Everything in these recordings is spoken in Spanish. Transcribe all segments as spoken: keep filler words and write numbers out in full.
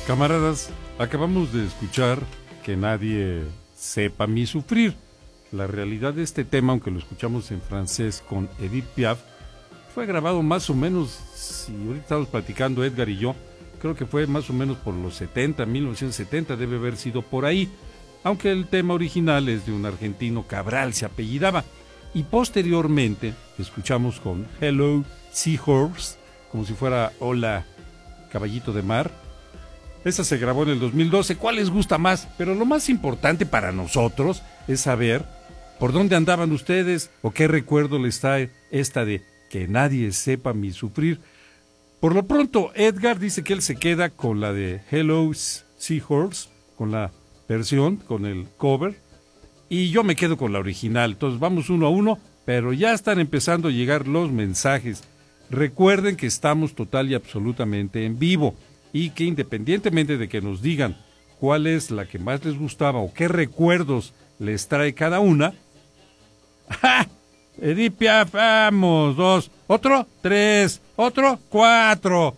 Camaradas, acabamos de escuchar Que nadie sepa mi sufrir. La realidad de este tema, aunque lo escuchamos en francés con Edith Piaf, fue grabado más o menos, si ahorita estamos platicando Edgar y yo, creo que fue más o menos por los setenta, mil novecientos setenta, debe haber sido por ahí, aunque el tema original es de un argentino, Cabral se apellidaba, y posteriormente escuchamos con Hello Seahorse, como si fuera Hola Caballito de Mar. Esa se grabó en el dos mil doce. ¿Cuál les gusta más? Pero lo más importante para nosotros es saber por dónde andaban ustedes o qué recuerdo les trae esta de Que nadie sepa mi sufrir. Por lo pronto, Edgar dice que él se queda con la de Hello Seahorse, con la versión, con el cover, y yo me quedo con la original. Entonces vamos uno a uno, pero ya están empezando a llegar los mensajes. Recuerden que estamos total y absolutamente en vivo y que independientemente de que nos digan cuál es la que más les gustaba o qué recuerdos les trae cada una. ¡Ja! Edith Piaf, vamos, dos, otro, tres, otro, cuatro.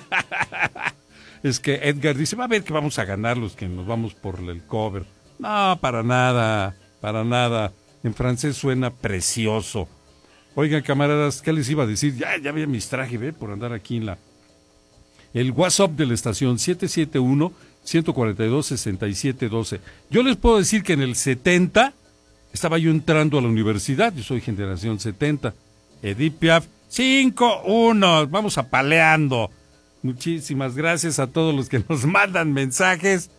Es que Edgar dice, va a ver que vamos a ganar los que nos vamos por el cover. No, para nada, para nada. En francés suena precioso. Oigan, camaradas, ¿qué les iba a decir? Ya, ya vi mis trajes, ¿ve? Por andar aquí en la... El WhatsApp de la estación siete siete uno, uno cuatro dos, seis siete uno dos. Yo les puedo decir que en el setenta estaba yo entrando a la universidad, yo soy generación setenta. Edith Piaf, cinco uno, vamos apaleando. Muchísimas gracias a todos los que nos mandan mensajes.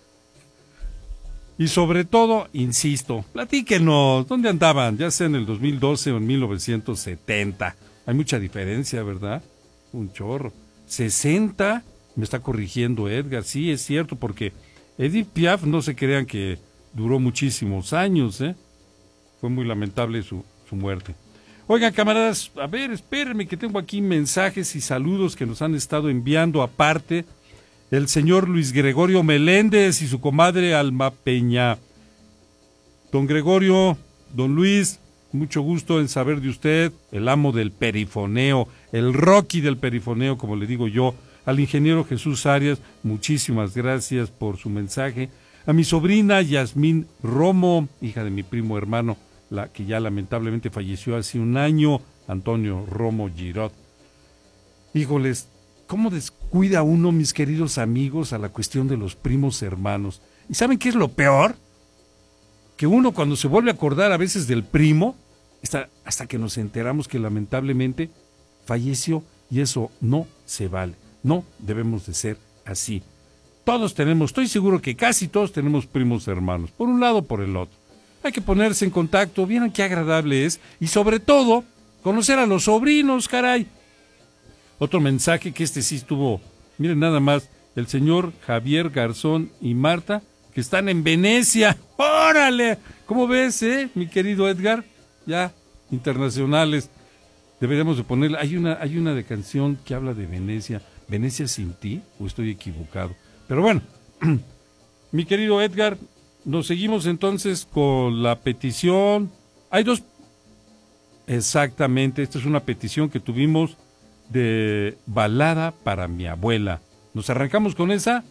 Y sobre todo, insisto, platíquenos, ¿dónde andaban? Ya sea en el dos mil doce o en mil novecientos setenta. Hay mucha diferencia, ¿verdad? Un chorro. sesenta, me está corrigiendo Edgar, sí, es cierto, porque Edith Piaf, no se crean que duró muchísimos años, ¿eh? Fue muy lamentable su, su muerte. Oigan, camaradas, a ver, espérenme que tengo aquí mensajes y saludos que nos han estado enviando aparte el señor Luis Gregorio Meléndez y su comadre Alma Peña. Don Gregorio, don Luis, mucho gusto en saber de usted, el amo del perifoneo, el Rocky del perifoneo, como le digo yo, al ingeniero Jesús Arias, muchísimas gracias por su mensaje, a mi sobrina Yasmín Romo, hija de mi primo hermano, la que ya lamentablemente falleció hace un año, Antonio Romo Girot. Híjoles, ¿cómo descuida uno, mis queridos amigos, a la cuestión de los primos hermanos? ¿Y saben qué es lo peor? Que uno cuando se vuelve a acordar a veces del primo, está hasta que nos enteramos que lamentablemente falleció, y eso no se vale, no debemos de ser así. Todos tenemos, estoy seguro que casi todos tenemos primos hermanos, por un lado o por el otro. Hay que ponerse en contacto, vieran qué agradable es, y sobre todo, conocer a los sobrinos, caray. Otro mensaje que este sí estuvo, miren nada más, el señor Javier Garzón y Marta, que están en Venecia. ¡Órale! ¿Cómo ves, eh, mi querido Edgar? Ya, internacionales. Deberíamos de ponerla. Hay una, hay una de canción que habla de Venecia. ¿Venecia sin ti? ¿O estoy equivocado? Pero bueno, mi querido Edgar, nos seguimos entonces con la petición. Hay dos. Exactamente, esta es una petición que tuvimos de Balada para mi abuela. ¿Nos arrancamos con esa?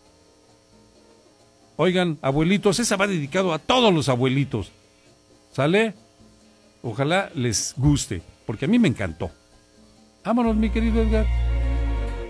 Oigan, abuelitos, esa va dedicado a todos los abuelitos. ¿Sale? Ojalá les guste, porque a mí me encantó. Vámonos, mi querido Edgar.